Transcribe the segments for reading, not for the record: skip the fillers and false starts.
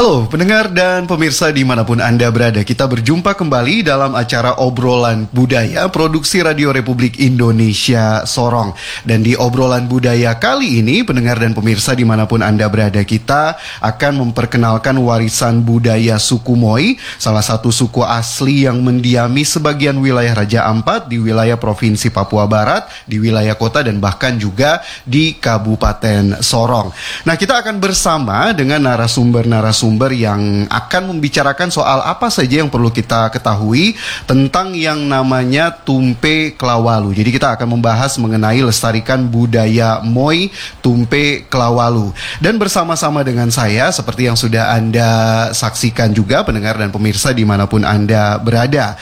Halo pendengar dan pemirsa dimanapun Anda berada, kita berjumpa kembali dalam acara Obrolan Budaya Produksi Radio Republik Indonesia Sorong. Dan di Obrolan Budaya kali ini, pendengar dan pemirsa dimanapun Anda berada, kita akan memperkenalkan warisan budaya suku Moi, salah satu suku asli yang mendiami sebagian wilayah Raja Ampat di wilayah Provinsi Papua Barat, di wilayah kota dan bahkan juga di Kabupaten Sorong. Nah, kita akan bersama dengan narasumber yang akan membicarakan soal apa saja yang perlu kita ketahui tentang yang namanya Tumpe Klawalu. Jadi kita akan membahas mengenai lestarikan budaya Moi Tumpe Klawalu. Dan bersama-sama dengan saya, seperti yang sudah Anda saksikan juga pendengar dan pemirsa dimanapun Anda berada,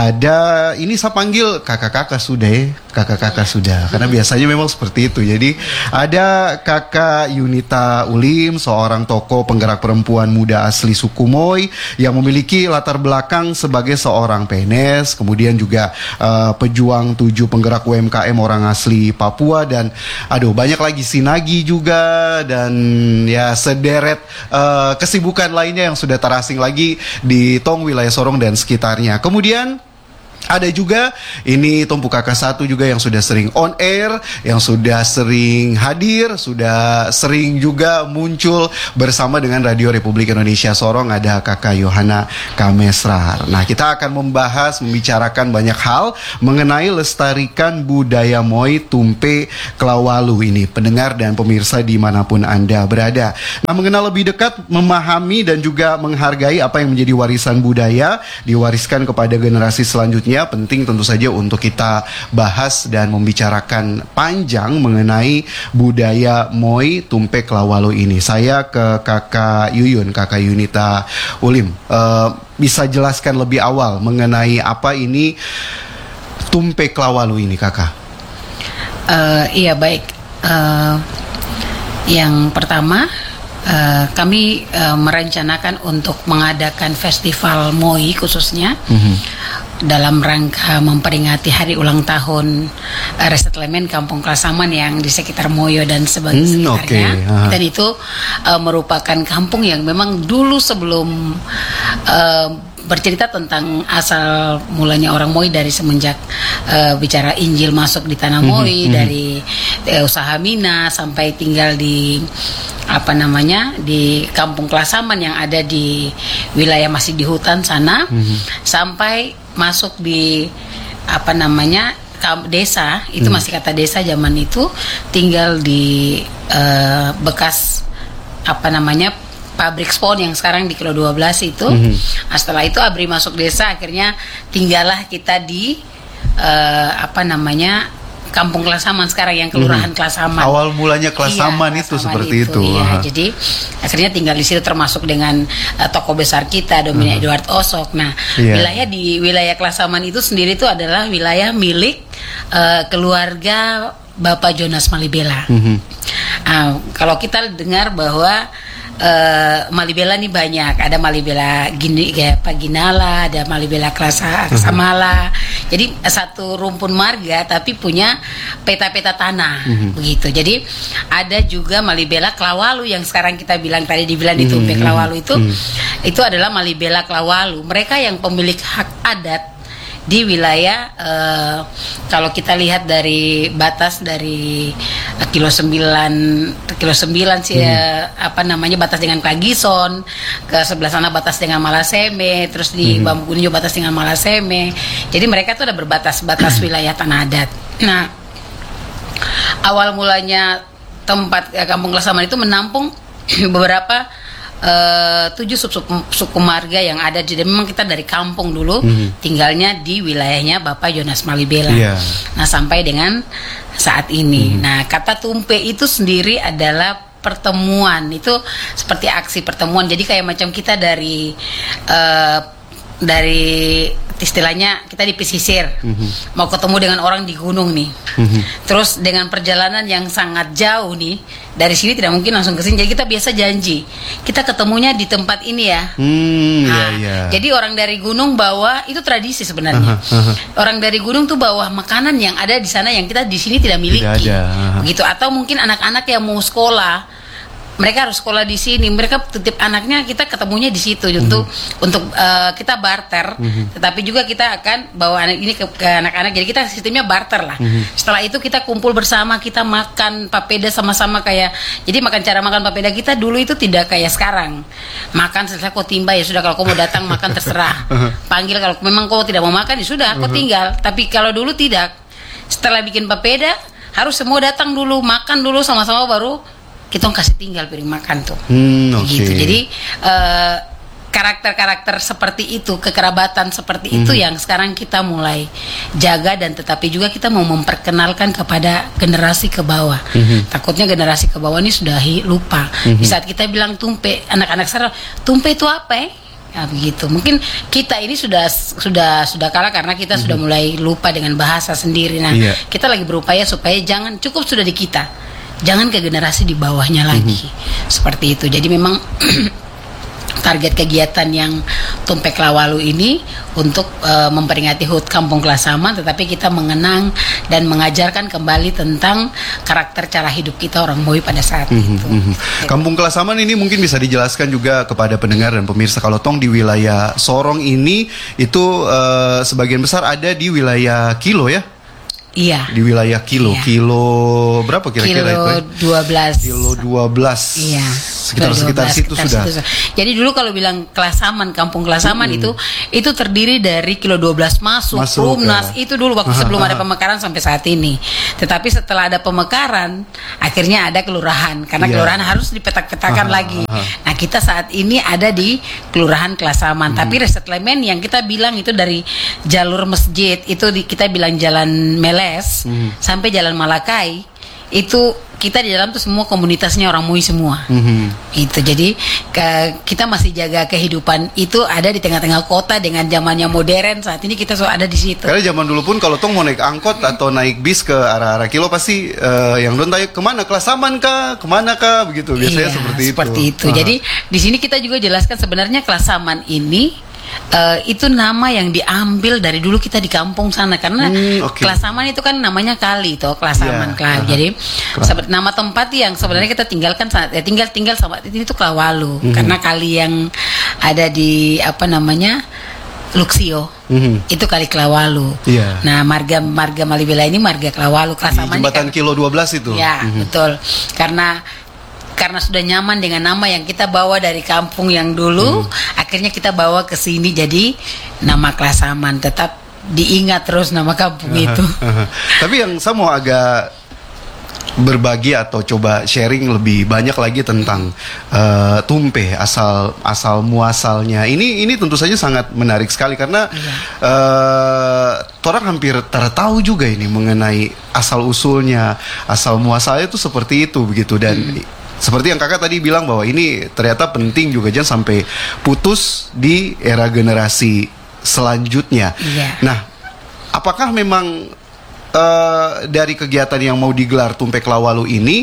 ada, ini saya panggil kakak-kakak sudah ya, kakak-kakak sudah, karena biasanya memang seperti itu. Jadi ada Kakak Yunita Ulim, seorang tokoh penggerak perempuan muda asli suku Moi yang memiliki latar belakang sebagai seorang PNS, kemudian juga pejuang 7 penggerak UMKM orang asli Papua, dan banyak lagi Sinagi juga, dan ya sederet kesibukan lainnya yang sudah terasing lagi di tong wilayah Sorong dan sekitarnya. Kemudian ada juga ini Tompu Kakak Satu juga yang sudah sering on air, yang sudah sering hadir, sudah sering juga muncul bersama dengan Radio Republik Indonesia Sorong, ada Kakak Yohana Kamesrar. Nah, kita akan membicarakan banyak hal mengenai lestarikan budaya Moi Tumpe Klawalu ini, pendengar dan pemirsa dimanapun Anda berada. Nah, mengenal lebih dekat, memahami dan juga menghargai apa yang menjadi warisan budaya diwariskan kepada generasi selanjutnya, penting tentu saja untuk kita bahas dan membicarakan panjang mengenai budaya Moi Tumpe Klawalu ini. Saya ke Kakak Yuyun, Kakak Yunita Ulim, bisa jelaskan lebih awal mengenai apa ini Tumpe Klawalu ini, Kakak? Iya, baik. Yang pertama, kami merencanakan untuk mengadakan festival Moi khususnya dalam rangka memperingati hari ulang tahun resettlement Kampung Klasaman yang di sekitar Moyo dan sekitarnya. Dan itu merupakan kampung yang memang dulu sebelum bercerita tentang asal mulanya orang Moi dari semenjak bicara Injil masuk di tanah Moi, dari usaha mina sampai tinggal di di Kampung Klasaman yang ada di wilayah masih di hutan sana, sampai masuk di desa, itu masih kata desa zaman itu, tinggal di bekas pabrik spon yang sekarang di Kilo 12 itu. Setelah itu ABRI masuk desa, akhirnya tinggallah kita di Kampung Klasaman sekarang yang Kelurahan Klasaman. Awal mulanya Klasaman, itu seperti itu. Iya, jadi akhirnya tinggal di situ termasuk dengan tokoh besar kita Dominic Edward Osok. Nah, wilayah Klasaman itu sendiri itu adalah wilayah milik keluarga Bapak Jonas Malibela. Kalau kita dengar bahwa Malibela ini banyak, ada Malibela Ginala, ada Malibela Klasamala. Jadi satu rumpun marga tapi punya peta-peta tanah, begitu. Jadi ada juga Malibela Klawalu yang sekarang kita bilang tadi dibilang di Tumpe Klawalu itu adalah Malibela Klawalu. Mereka yang pemilik hak adat di wilayah, kalau kita lihat dari batas dari Kilo 9 sih, batas dengan Klagison, ke sebelah sana batas dengan Malaseme, terus di Bambu Kuning batas dengan Malaseme. Jadi mereka tuh ada berbatas-batas wilayah tanah adat. Nah, awal mulanya tempat Kampung Klasaman itu menampung beberapa 7 suku marga yang ada di, memang kita dari kampung dulu tinggalnya di wilayahnya Bapak Jonas Malibela. Nah, sampai dengan saat ini. Nah, kata tumpe itu sendiri adalah pertemuan, itu seperti aksi pertemuan. Jadi kayak macam kita dari istilahnya kita di pesisir, mau ketemu dengan orang di gunung nih, terus dengan perjalanan yang sangat jauh nih, dari sini tidak mungkin langsung ke sini, jadi kita biasa janji kita ketemunya di tempat ini ya. Jadi orang dari gunung bawa, itu tradisi sebenarnya. Orang dari gunung tuh bawa makanan yang ada di sana yang kita di sini tidak miliki, begitu. Atau mungkin anak-anak yang mau sekolah mereka harus sekolah di sini, mereka titip anaknya, kita ketemunya di situ untuk kita barter, tetapi juga kita akan bawa anak ini ke anak-anak, jadi kita sistemnya barter lah. Setelah itu kita kumpul bersama, kita makan papeda sama-sama kayak, jadi cara makan papeda kita dulu itu tidak kayak sekarang, makan selesai kau timba ya sudah, kalau kau mau datang makan terserah, panggil, kalau memang kau tidak mau makan ya sudah kau tinggal. Tapi kalau dulu tidak, setelah bikin papeda harus semua datang dulu, makan dulu sama-sama, baru kita kasih tinggal piring makan tuh. Gitu. Jadi karakter-karakter seperti itu, kekerabatan seperti itu yang sekarang kita mulai jaga, dan tetapi juga kita mau memperkenalkan kepada generasi ke bawah. Takutnya generasi ke bawah ini sudah lupa. Di saat kita bilang tumpe, anak-anak sekarang tumpe itu apa ya? Ya, begitu. Mungkin kita ini sudah kalah karena kita sudah mulai lupa dengan bahasa sendiri. Nah, kita lagi berupaya supaya jangan cukup sudah di kita, jangan ke generasi di bawahnya lagi. Seperti itu. Jadi memang target kegiatan yang Tumpek Lawalu ini untuk memperingati HUT Kampung Klasaman, tetapi kita mengenang dan mengajarkan kembali tentang karakter cara hidup kita orang Moi pada saat itu. Kampung Klasaman ini mungkin bisa dijelaskan juga kepada pendengar dan pemirsa, kalau tong di wilayah Sorong ini itu sebagian besar ada di wilayah Kilo ya? Iya. Di wilayah Kilo. Iya. Kilo berapa kira-kira itu? 12. Kilo 12. Iya. Sekitar situ sudah. Jadi dulu kalau bilang Klasaman, Kampung Klasaman itu terdiri dari Kilo 12 masuk Rumnas itu dulu waktu sebelum ada pemekaran sampai saat ini. Tetapi setelah ada pemekaran, akhirnya ada kelurahan, karena kelurahan harus dipetak-petakan lagi. Nah, kita saat ini ada di Kelurahan Klasaman. Tapi resettlement yang kita bilang itu dari jalur masjid itu kita bilang Jalan Meles sampai Jalan Malakai, itu kita di dalam tuh semua komunitasnya orang Moi semua. Itu jadi kita masih jaga kehidupan itu ada di tengah-tengah kota dengan zamannya modern. Saat ini kita ada di situ. Karena zaman dulu pun kalau tong mau naik angkot atau naik bis ke arah-arah Kilo pasti yang don tanya kemana, Klasaman kah, kemana kah, begitu biasanya seperti itu. Jadi di sini kita juga jelaskan sebenarnya Klasaman ini itu nama yang diambil dari dulu kita di kampung sana, karena Klasaman itu kan namanya kali toh, Klasaman Jadi nama tempat yang sebenarnya kita tinggalkan saat tinggal sama ini tuh Klawalu, karena kali yang ada di Luxio itu kali Klawalu. Nah, marga Malibela ini marga Klawalu. Klasaman di jembatan Kilo 12 itu. Ya, betul. Karena sudah nyaman dengan nama yang kita bawa dari kampung yang dulu, akhirnya kita bawa ke sini jadi nama Klasaman, tetap diingat terus nama kampung itu. Tapi yang saya mau agak berbagi atau coba sharing lebih banyak lagi tentang tumpe, asal muasalnya. Ini tentu saja sangat menarik sekali karena orang hampir tahu juga ini mengenai asal usulnya, asal muasalnya itu seperti itu begitu, dan seperti yang kakak tadi bilang bahwa ini ternyata penting juga, jangan sampai putus di era generasi selanjutnya. Nah, apakah memang dari kegiatan yang mau digelar Tumpek Lawalu ini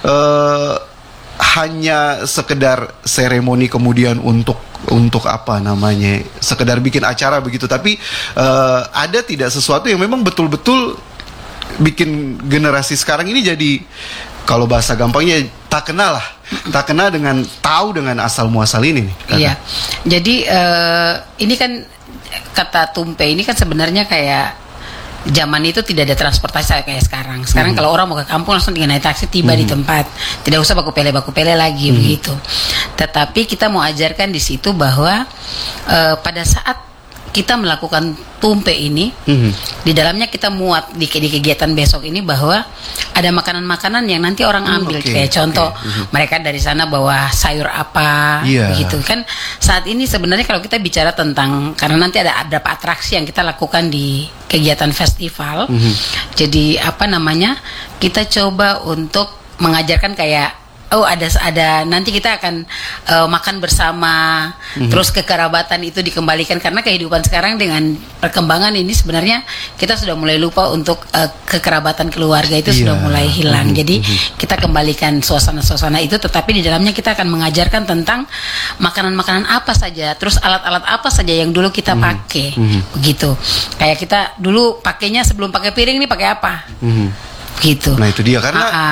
hanya sekedar seremoni kemudian untuk apa namanya, sekedar bikin acara begitu, tapi ada tidak sesuatu yang memang betul-betul bikin generasi sekarang ini jadi, kalau bahasa gampangnya, tak kenal dengan asal muasal ini nih, kakak. Iya. Jadi ini kan kata tumpe ini kan sebenarnya kayak zaman itu tidak ada transportasi kayak sekarang. Sekarang kalau orang mau ke kampung langsung tinggal naik taksi tiba di tempat, tidak usah baku pele lagi begitu. Tetapi kita mau ajarkan di situ bahwa pada saat kita melakukan tumpe ini, di dalamnya kita muat di kegiatan besok ini bahwa ada makanan-makanan yang nanti orang ambil. Kayak contoh, mereka dari sana bawa sayur apa, begitu kan. Saat ini sebenarnya kalau kita bicara tentang, karena nanti ada beberapa atraksi yang kita lakukan di kegiatan festival, jadi kita coba untuk mengajarkan kayak ada nanti kita akan makan bersama, terus kekerabatan itu dikembalikan, karena kehidupan sekarang dengan perkembangan ini sebenarnya kita sudah mulai lupa untuk kekerabatan keluarga itu sudah mulai hilang. Jadi kita kembalikan suasana-suasana itu, tetapi di dalamnya kita akan mengajarkan tentang makanan-makanan apa saja, terus alat-alat apa saja yang dulu kita pakai, begitu. Kayak kita dulu pakainya sebelum pakai piring nih pakai apa, gitu. Nah itu dia, karena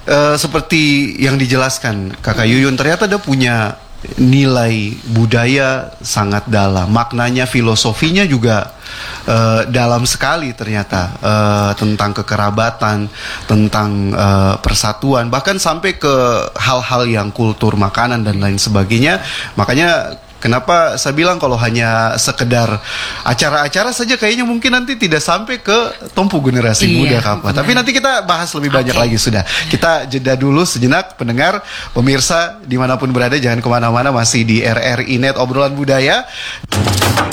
seperti yang dijelaskan Kakak Yuyun, ternyata dia punya nilai budaya sangat dalam, maknanya, filosofinya juga dalam sekali ternyata, tentang kekerabatan, tentang persatuan, bahkan sampai ke hal-hal yang kultur makanan dan lain sebagainya. Makanya kenapa saya bilang kalau hanya sekedar acara-acara saja kayaknya mungkin nanti tidak sampai ke tumpu generasi muda Kak. Tapi nanti kita bahas lebih banyak lagi sudah. Kita jeda dulu sejenak, pendengar, pemirsa dimanapun berada jangan kemana-mana, masih di RRI Net Obrolan Budaya.